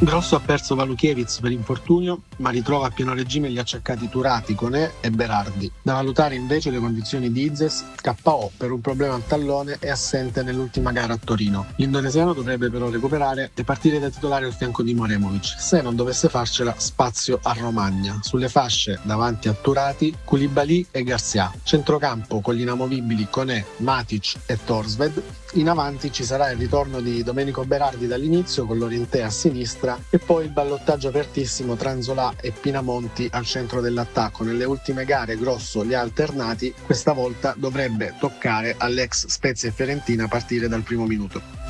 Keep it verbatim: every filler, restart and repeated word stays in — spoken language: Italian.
Grosso ha perso Valukiewicz per infortunio, ma ritrova a pieno regime gli acciaccati Turati, Koné e Berardi. Da valutare invece le condizioni di Izes, K O per un problema al tallone e assente nell'ultima gara a Torino. L'indonesiano dovrebbe però recuperare e partire da titolare al fianco di Moremovic. Se non dovesse farcela, spazio a Romagna. Sulle fasce davanti a Turati, Koulibaly e Garcia. Centrocampo con gli inamovibili Koné, Matic e Torsved. In avanti ci sarà il ritorno di Domenico Berardi dall'inizio con Lorientè a sinistra e poi il ballottaggio apertissimo tra Nzola e Pinamonti al centro dell'attacco. Nelle ultime gare Grosso li ha alternati, questa volta dovrebbe toccare all'ex Spezia e Fiorentina a partire dal primo minuto.